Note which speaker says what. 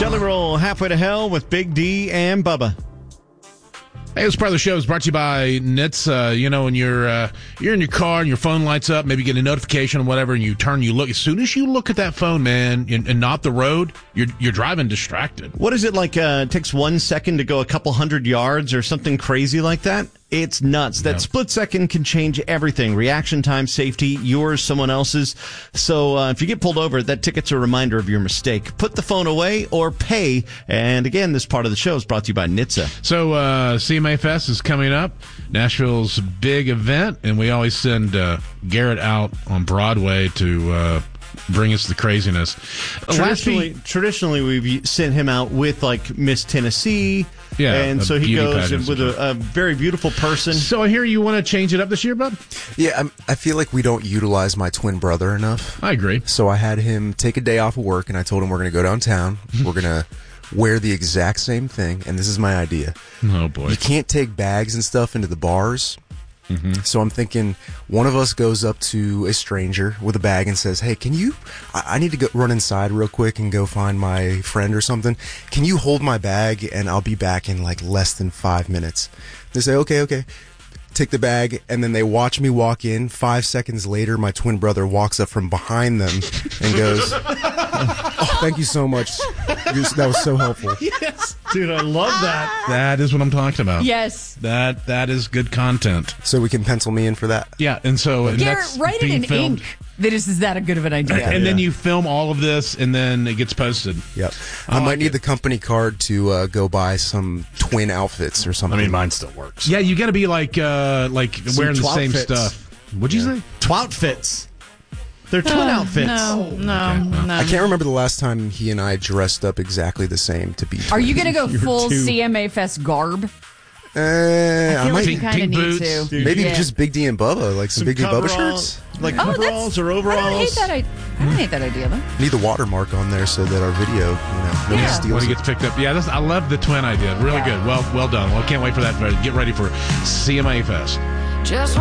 Speaker 1: Jelly Roll, Halfway to Hell with Big D and Bubba.
Speaker 2: Hey, this part of the show is brought to you by NHTSA. You know, when you're in your car and your phone lights up, maybe you get a notification or whatever, and you turn, you look. As soon as you look at that phone, man, and not the road, you're driving distracted.
Speaker 1: What is it like? It takes 1 second to go a couple hundred yards or something crazy like that? It's nuts. That split second can change everything. Reaction time, safety, yours, someone else's. So if you get pulled over, that ticket's a reminder of your mistake. Put the phone away or pay. And again, this part of the show is brought to you by NHTSA.
Speaker 2: So CMA Fest is coming up, Nashville's big event, and we always send Garrett out on Broadway to bring us the craziness.
Speaker 1: Traditionally, we've sent him out with like Miss Tennessee.
Speaker 2: Yeah,
Speaker 1: and so he goes with a very beautiful person.
Speaker 2: So I hear you want to change it up this year, bud?
Speaker 3: Yeah, I feel like we don't utilize my twin brother enough.
Speaker 2: I agree.
Speaker 3: So I had him take a day off of work, and I told him we're going to go downtown. We're going to wear the exact same thing, and this is my idea.
Speaker 2: Oh, boy.
Speaker 3: You can't take bags and stuff into the bars. So I'm thinking one of us goes up to a stranger with a bag and says, hey, can you, I need to go run inside real quick and go find my friend or something. Can you hold my bag and I'll be back in like less than 5 minutes? They say, okay. Take the bag, and then they watch me walk in. 5 seconds later, my twin brother walks up from behind them and goes, oh, thank you so much. That was so helpful.
Speaker 1: Yes. Dude, I love that.
Speaker 2: That is what I'm talking about.
Speaker 4: Yes.
Speaker 2: That is good content.
Speaker 3: So we can pencil me in for that?
Speaker 2: Yeah, and so...
Speaker 4: Garrett, write it in ink. That is that a good of an idea?
Speaker 2: And then you film all of this, and then it gets posted.
Speaker 3: Yep. I might need the company card to go buy some twin outfits or something.
Speaker 5: I mean, mine still works.
Speaker 2: Yeah, you got to be like wearing the same stuff. What'd you say?
Speaker 1: Twat fits. They're twin outfits.
Speaker 4: No.
Speaker 3: I can't remember the last time he and I dressed up exactly the same to be twins.
Speaker 4: Are you going to go full CMA Fest garb?
Speaker 3: I might
Speaker 4: you kind of need
Speaker 2: boots.
Speaker 4: to.
Speaker 3: maybe just Big D and Bubba, like some Big D and Bubba shirts.
Speaker 1: Like coveralls or overalls.
Speaker 4: I don't hate that idea, though.
Speaker 3: Need the watermark on there so that our video, nobody steals
Speaker 2: When it
Speaker 3: it.
Speaker 2: gets picked up. Yeah, I love the twin idea. Really good. Well done. Well, can't wait for that. Get ready for CMA Fest.
Speaker 6: Just